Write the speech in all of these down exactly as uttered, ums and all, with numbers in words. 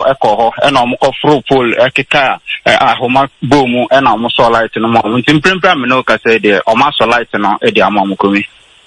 ekoho ena omko fro pole ekeka ahoma bomu ena omo so light no mo ntim prempra me no ka say de omo so light no e de amamukomi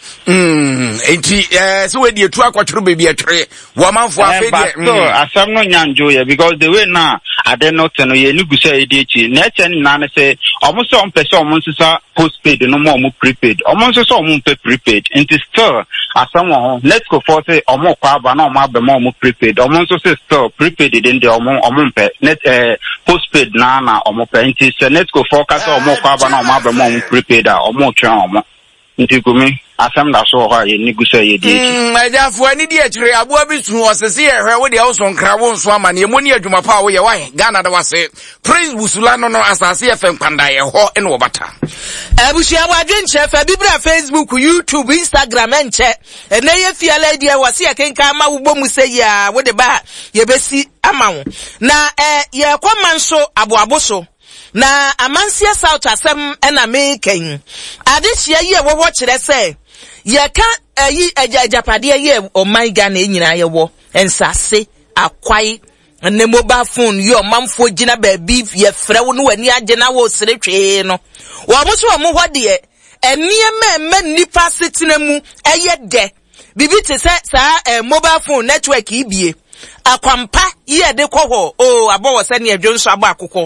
mm enti eh so we de tu akwatro baby atwe wo manfo afi de so asam no nyanjo ye because the way na ade not no ye ni gusa e de chi na eche na na say omo so mpese omo nsisa postpaid no mo omo prepaid omo nso so omo mpe prepaid enti still asam ho let's go for say omo kwa aba na omo abema omo prepaid omo nso say still prepaid de de omo omo mpe net eh postpaid na na omo pe enti say let's go for ka say omo kwa aba na omo abema omo prepaid a omo twa omo enti gumi asam da so ha ye ni gusa ye de chi mm ajafo ani de akire aboa bi tu osese ye hwe wo de wo so nkra wo nso ama ne mo ni adwuma pa wo ye wan Ghana da wase Prince Busula no no asase ye fem kwanda ye ho ene wo bata abushia wadwen che fa bibra Facebook YouTube Instagram enche ene ye fiala dia wase ye kenka ma wo bomu se ya wo de ba ye besi ama wo na eh ye kwama nso aboabo so na amansia South asem ena meken adehia ye wo wo kire se ye ka ayi ajapade ye o my Ghana enyina ye wo ensase akwai ne mobile phone yo mamfo gina baabi ye frɛ wo no wani agena wo seretwe no wo amoso wo ho de eniema emma nipa setena mu eye de bibi te se sa mobile phone network ibie akwampa ye de kɔ ho o abo se ne adwonso abo akokɔ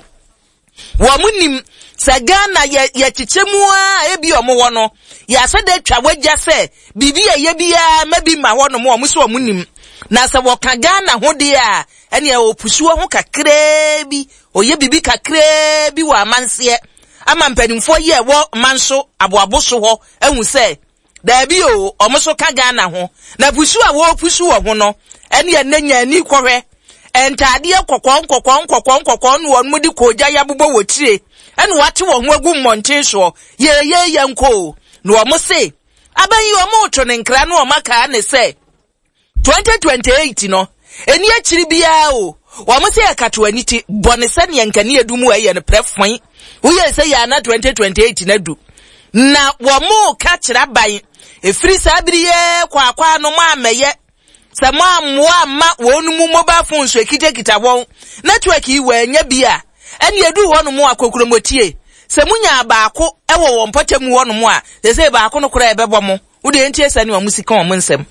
wo munim sa Ghana ye ye chichemu a ebi omo wo no ya se de twa wagya se bibi ye bia mabi ma wo no mo omo so omunim na se wo ka Ghana ho de a ene e opusuo ho kakra bi oye bibi kakra bi wa amanse ama mpanimfo ye wo manso aboaboso ho ehun se da bi o omo so ka Ghana ho na pusu a wo pusu wo ho no ene e nanya ni kwohwe entade kokon kokon kokon kokon no won mudi koja ya bubo wotire ene wate wo ho agu monte so ye ye ye nko no omo se abayi omo to ne nkra no omo ka ne se twenty twenty-eight no eni akiri bia o omo se akato aniti bone se ne yankane edumu aye ne prefon wo ye se ya na twenty twenty-eight na du na wo mo ka kira ban efiri sabriye kwa kwa no ma ameye sama mwa ma wonu mu mobile phone so ekite kita won network yi wa nya bia ene edu ho no mu akokuro motie se munya baako ewo won potemu ho no mu a se se baako no kura ebebo mo wo de entie sane wa musika o nsem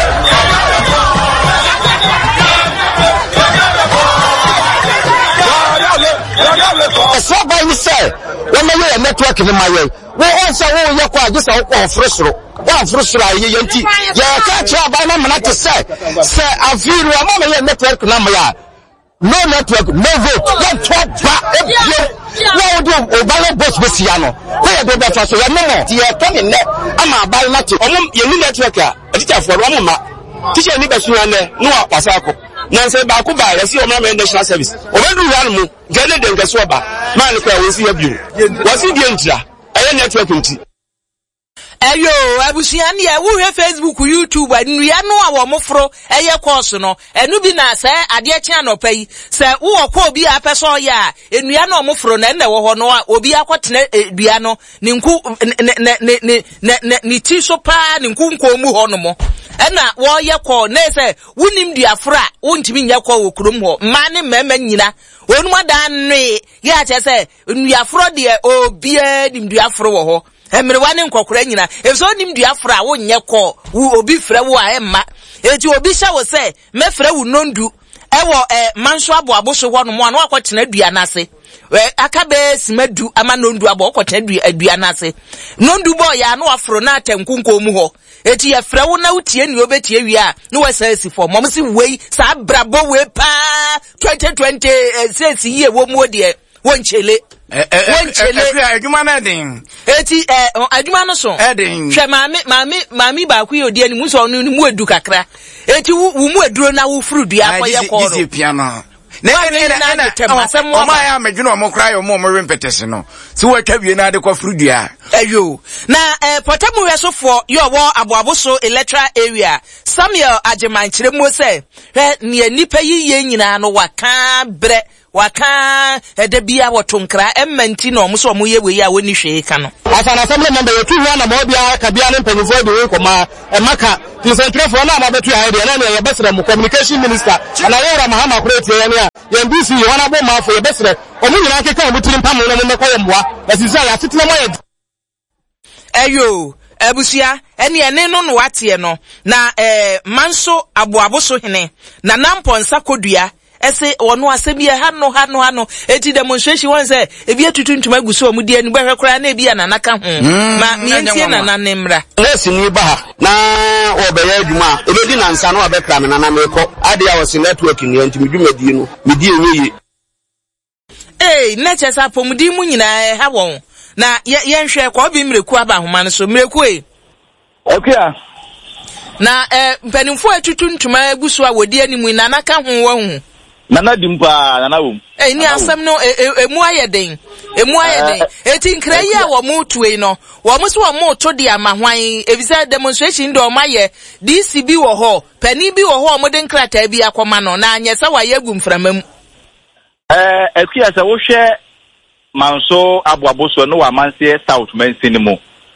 so by you say when my network in my way we also wo ye kwa just wo kwa frusro wa frusro aye yanti ye ka cha ba na mana to say say afiru ama me network na ma no network no vote don't talk ba ebie wo do obalo boss besia no wo ye do ba fa so ye no mo ye to ne ama ba na te omo ye ni network a teacher for omo ma teacher ni be suya ne no apasa akọ na say ba ko ba yesi o ma national service o be du wan mu gele de ngeso ba man ko we si ya biu wasi die ntira eye network nti eyo abusia ne e wo hwe Facebook YouTube anua no a wo moforo eye course no enu bi na se ade achi anopa yi se wo kwa obi a peso ya enua no moforo na ne wo ho no a obi akotena dua no ne nku ne ne ne ne ti so pa ne nku nko mu ho no mo ena wo ye ko na se wunim duafra wo ntimi nya ko wo kurom ho ma ne mema nyina onu adan ne ya che se duafro de obi a nim duafro wo ho emre wane nkokora nyina efso nim duafra wo nye ko obi frɛ wo a emma eti obi hya wo se mefrɛ wo nondu ewo eh manso abo aboso ho no mo na akotena dua nase akabe simadu ama nondu abo akotena dua nase nondu bo ya na afro na atankunko mu ho eti ye frɛ wo na utie ni obetie wi a no wasa si fo mom si wei sa brabo we pa twenty twenty six ye wo mu de wonchele wonchele adwuma na den eti eh adwuma no so eden hwe maami maami maami ba ku yodi ani mu so no mu edu kakra eti wu mu eduro na wo furu dua akoye ko ro piano na na na na o ma ya medwuna o mo kra yo mo mo rempetese no si wo atwa wie na ade ko furu dua ayo na eh potamu hwesofo yo wo aboaboso electoral area Samuel Ajeman kire mu se he ne nipa yiye nyina no waka bre waka edebia wotonkra emmanti no omuso omoye we ya woni hwe ka no asana assembly member yetu hu na mo bia ka bia ne mpanyifo de we koma emaka tisentrefo na ma betu ya de na ne ye besere mu communication minister ana yera mahama kureti ya ne when this you wanna go ma for your best friend omu nyina keka omu tirim pam no mo mekọ yemboa asisa ya tetena mo ye eyo ebusia ene ene no no watie no na eh manso aboaboso hene na namponsa kodua ese wono asebia ha no ha no ha no eti demonstration won say ebi atutuntum aguso omudi ani behwe kora na ebi ananaka ho ma mientie na nanemra lesi ni ba ha na obeye adwuma ebedi na nsa no abekra me na na meko ade ya wose network ni anti medwumadi no medi enyeyi eh na chesa pomudi mu nyina ha won na yenhwe kwa obi mreku aba homa no so mreku e okay na eh mpanimfo atutuntum aguso a wodi ani mu na naka ho wa hu nana dimpa nana wom eh ni asam no emu ayeden emu ayeden eti nkrai a wo mu tuwe no wo mu so wo mu to de amahwan ebisa demonstration do maye D C B wo ho pani bi wo ho mo de nkrata bi akoma no na anya sa wa yegu mframam eh ekia sa wo hwe manso aboaboso no wa manse south manse ni mu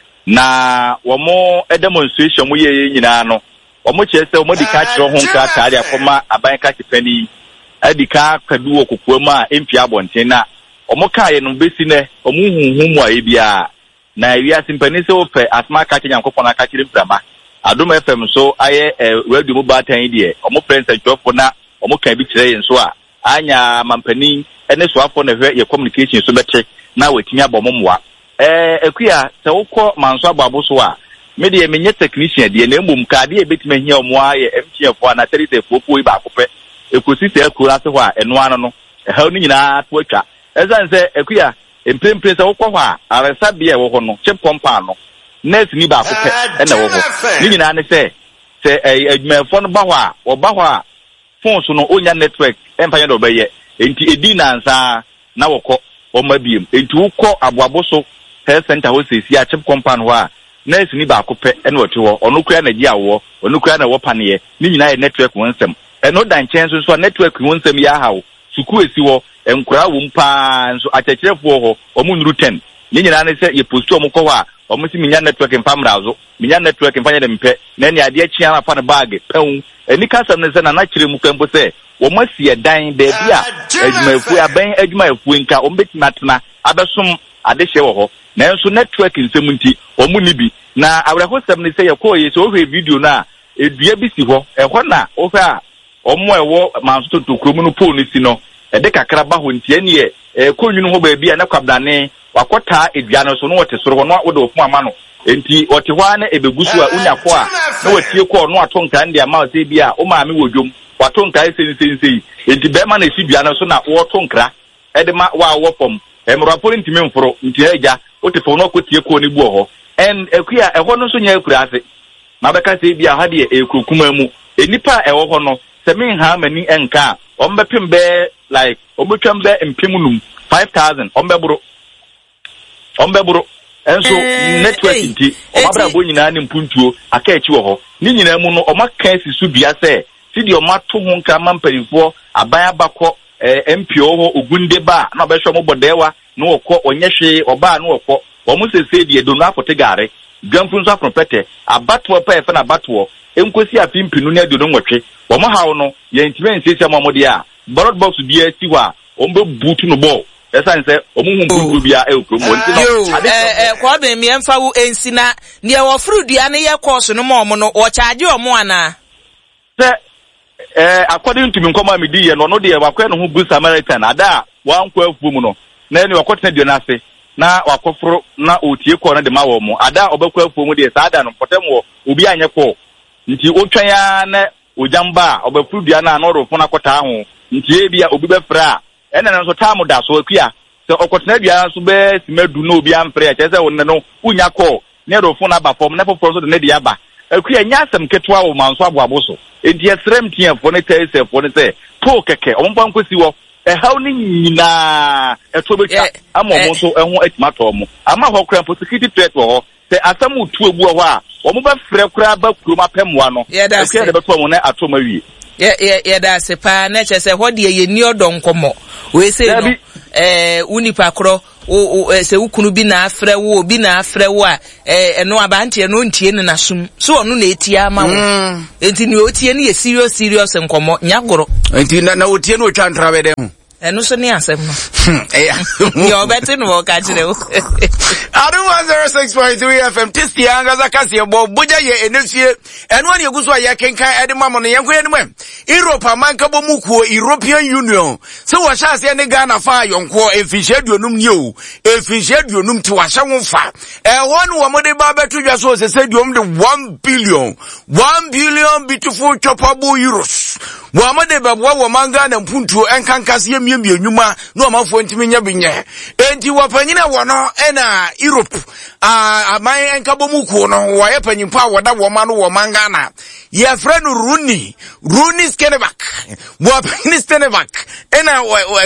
na wo mo demonstration mu ye nyina no wo mo chese wo mo di ka kire ho nkrata ari akoma aban ka chepani adika kadu okukua ma empia abonten na omokaye no besi ne omuhunhum a ebia na ewia simpani se ope asma ka kenya nkopona ka kire mprama adom F M so aye radio mu batan die omo friends atwofo na omoka bi kire yen so a anya mampani ene so afo na hwe ye communication so bete na watimi abommoa eh ekua se wokọ manso ababo so a me de menye technician de na embum ka de ebetime hia omo aye M T F na thirty four ba akopẹ ekosite ekura se ho a eno ano no eha ni nyina to atwa ezan se ekua emprempre se wokọ ho a aresa bia e wo ho no chip compound no net ni ba akopẹ e na wo ho ni nyina ne se se adwumafo no ba ho a wo ba ho a phone so no onya network empanya do beye enti edi na nsa na wokọ o mabiem enti wokọ aboaboso health center ho sesi a chip compound ho a net ni ba akopẹ e na wote ho ono kura na gi awo ono kura na wo pane ni nyina ye network wonsem eno dan chenso so network wonsem ya hawo suku esi wo enkura wo mpa nso achechirefo ho omu nuru ten ni nyina ne se ye post o mukọ ho a omu si minya network mfamrazo minya network mfanya de mpe na ne ade achia na fa ne bag peun eni kasa ne se na na kire mu kwempo se wo masie dan de bia adwumafu aban adwumafu nka o mbetinatena abesom adehye wo ho na nso network nsem nti omu ni bi na awrehosem ne se ye ko ye so hwe video na edua bi si ho ehọ na o fa omo ewo manso to kromu no pole ni si no e de kakra ba ho ntie ne e konwunu ho ba bia na kwabdane wakota edua no so no wote soro no wo de ofum ama no enti wote hwa na ebegusu a unya ko a na watie ko no atonka ndi ama se bia o ma me wodwom watonka ese sense enti be ma na si dua no so na wo tonkra e de ma wa wo pom e mro apori ntimi mforo nti eja wote fo no kotie ko ni bu ho en ekua ehọ no so nya ekura ase na beka se bia ha de ekukuma mu enipa ewo ho no se min ha mani enka ombepem be like obetwam be empem num five thousand ombeburo ombeburo enso network nti omabra bo nyina ne mpuntuo aka echi wo ho ni nyina mu no omaka sisu bia se sidi omato ho nka mamparifo aban abakọ M P O ho ogunde ba na obehwe mo bodewa no okọ onyehwe oba no okọ omu sese die do no apotegare dwamfu nso apropete abatwo pa efe na abatwo enkosi apimpinu ne adu no nwotwe wo mo hawo no ye ntime nsese mo mode a borod box bia si wa ombe butu no ball esa nse omu hunku bia e okromo nti no eh eh kwa be mi emfa wo ensina ne wo frudua ne ye course no mo mo no wo charge o mo ana se eh according to me nkoma me di ye no no de wakwa no hu Good Samaritan ada wa nkwa afu mu no na ni wakotena dio na ase na wakoforo na otie ko na de ma wo mo ada obekwa afu mu de sa ada no potem wo obi anye ko nti otwan ya na ojamba obefuru dua na na orofo na kota ho nti e bia obi befra ene na so tamu da so akua se okotena dua so be simedu na obi amfre ya chese wonne no unya ko ne orofo na ba fom na poporo so de ne dia ba akua nyasem ketwa wo manso aboaboso enti esrem tiafo ne tesefo ne se po keke ompa nkosi wo ehaw ni nyina etobeka ama mo so eho atimato mo ama ho kra security threat wo ho se asamu tu ebu ho a omo ba frɛ kra ba kuro mapemwa no e ke de beto mo na atoma wie ye ye ye da se pa na che se ho de ye ni odo nkomo we se no eh unipa kro o se ukunu bi na afrɛ wo bi na afrɛ wo a eh eno abante no ntie ne nasum so onu na etia ama wo enti ni otie ne ye serious serious nkomo nyagoro enti na na otie no twa ntrawe de ho eno so ne asem no eh yo beti no ka kire wo Adu one oh six point three F M tisti anga za kasi ebo boja ye enefie eno ani eguso ya kenkan ede mamo no yenko enum Europe amanka bo mukuo European Union se wo hya ase ne Ghana fa yonko efihye duonum ni o efihye duonum ti wa hye wo fa eh won wo mode ba betu dwa so se se duom de one billion one billion beautiful choppable euros wo mode ba wo wo manga na mpuntuo enkankase ye miemie nyuma no amafo ntimi nya binye enti wo panyina wo no ena Europe ah amai enkabo mukuo no wo ye panyimpa wo da wo ma no wo manga na ye friend Rooney Rooney Skenneback wo panyini Skenneback ena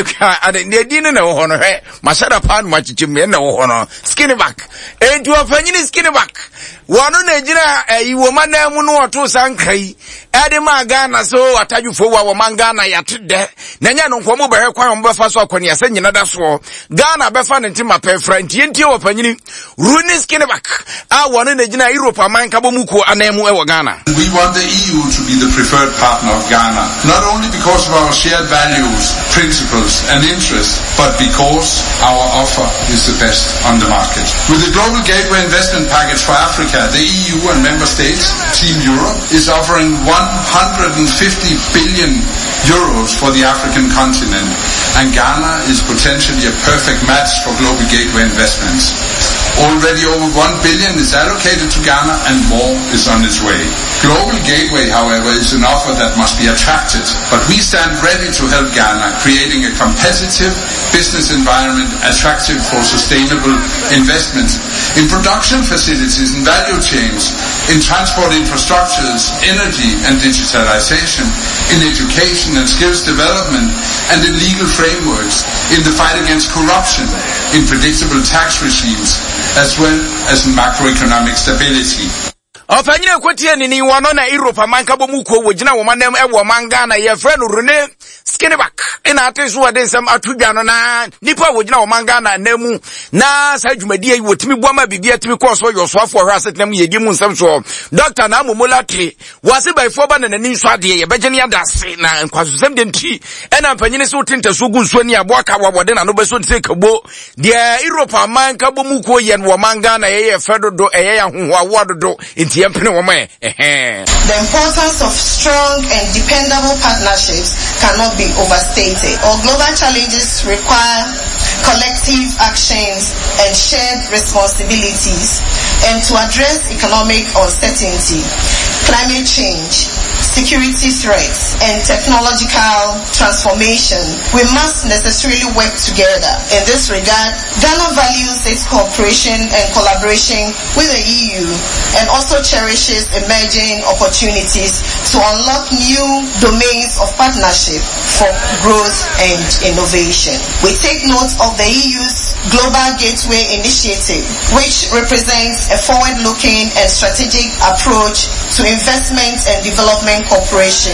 ade ne dinu na wo hono he mashada pan machichim na wo hono Skenneback enti wo panyini Skenneback wano na jira eh, wo mana mu no oto sankai ade ma Ghana so atadwufo wa wo manga na yatede na nya no nkomo behe kwan mo befa so akwani asa nyina da so Ghana befa ne ntima pe franti entie wo panyini Rooney Skenneback a wano na jina Europe amanka bo muko anemu e wo Ghana. We want the E U to be the preferred partner of Ghana, not only because of our shared values, principles and interests, but because our offer is the best on the market. With the Global Gateway Investment Package for Africa, the E U and member states, Team Europe, is offering one hundred fifty billion euros for the African continent, and Ghana is potentially a perfect match for Global Gateway investments. Already over one billion is allocated to Ghana and more is on its way. Global Gateway, however, is an offer that must be attracted, but we stand ready to help Ghana, creating a competitive business environment attractive for sustainable investments in production facilities and value chains, in transport infrastructures, energy and digitalization, in education and skills development, and in legal frameworks, in the fight against corruption, in predictable tax regimes, as well as in macroeconomic stability. Opanyina kwetie ni wano na Europe amanka bo muko wogina wo manem e wo manga na ye friend Rooney Skenneback ina ateso ade nsam atudwa no na nipa wogina wo manga na nemu na sa dwumadi yi wotimi boama bibia timi koso yosoafo hwa asetenam yedi mu nsam so doctor na momolatre wase by four ba na nani so ade ye begene adase na nkwasusem de nti ena mpanyine so tentaso gu nso ni aboaka wabode na no beso nse kabo de Europe amanka bo muko ye wo manga na ye ye fedodo eye ya hoho awododo nti yempene wo mae ehe. The importance of strong and dependable partnerships cannot be overstated. Our global challenges require collective actions and shared responsibilities. And to address economic uncertainty, climate change, security threats, and technological transformation, we must necessarily work together. In this regard, Ghana values its cooperation and collaboration with the E U and also cherishes emerging opportunities to unlock new domains of partnership for growth and innovation. We take note of the E U's Global Gateway Initiative, which represents a forward-looking and strategic approach to investment and development cooperation.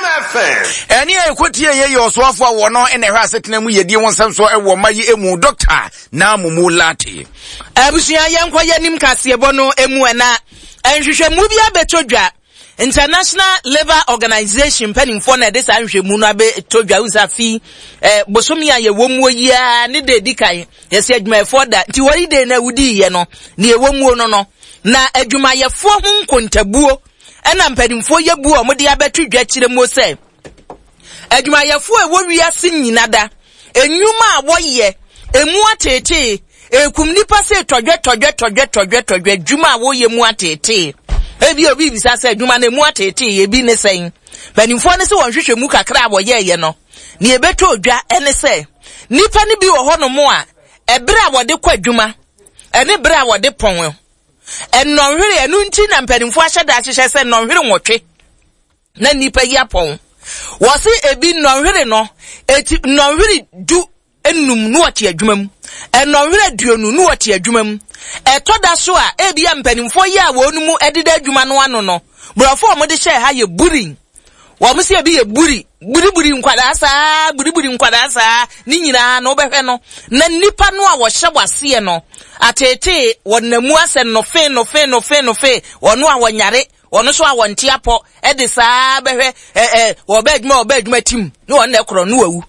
Eni ekwotie ye yosoafo awono ene hwa asetenam yedi wonsam so ewo mayi emu doctor na momolate. Abusua yenkwa yanim kasebo no emu ena enhwehwemu bia betodwa International Labour Organization penimfo na de sa nhwehmu no abetodwa usafi eh bosomi aye womuo yia ne de dikan yesi adwumayefo da nti wori de na wudi ye no ne ewomuo no no na adwumayefo ho nkontabuo ena mpenimfo yebu o mode abetodwa kire mo se adwumayefo e wo wiase nyina da enwuma aboye emu atete ekum nipa se todwe todwe todwe todwe todwe dwuma wo ye mu atete ebi obi bisa se dwuma na mu atete ye bi ne sen banimfo ne se wonhwehwe mu kakra aboye ye no ne ebeto odwa ene se nipa ne bi wo ho no mo a ebre a wode kwa dwuma ene bre a wode pon enonhwere enu nti na mpanimfo ahye da ahye se nonhwere nwotwe na nipa yi apon wo se ebi nonhwere no eti nonhwere du enum no ate adwuma mu enonhwere duonu no ate adwuma mu etoda so a ebi ampanimfo yi a wonumu edida adwuma no ano no brofo mo de hye ha ye buri wo mo se ebi ye buri buri buri nkwada saa buri buri nkwada saa ni nyina no behwe no na nipa no a wo hye wase no atete wonamu ase no fe no fe no fe no fe wono a wonyare wono so a wonte apo e de saa behwe eh eh wo ba adwuma wo ba adwuma tim ni won na ekro no wawu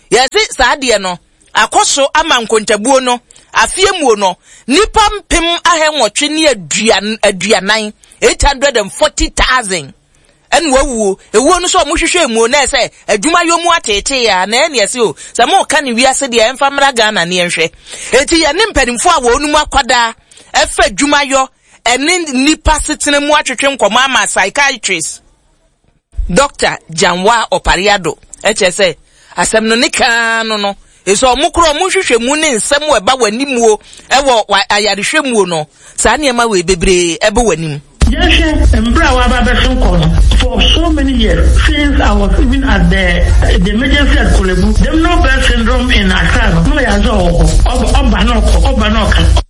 yesi saa de no akoso ama nkontabuo no afie muo no nipa mpem ahenwotwe ne aduan aduanan eight hundred forty thousand en wawu ewu no so mo hwehwe mu na se adwuma yomu atete ya na ene ese o se mo ka ne wiase de emfa mra Ghana ne enhwe eti ye ne mpadimfo a wonu mu akwada efa adwuma yo ene nipa setene mu atwetwe nkomo ama psychiatrist Doctor Janwa Opariado eche se asem no nika no no eso omukro mo hwehwe mu ne nsem we ba wanimuo ewo ayarehwe mu no sa ne ma we bebre ebe wanim. Yes, for so many years, since I was even at the the emergency at Kolebu, there was no birth syndrome in Accra. No,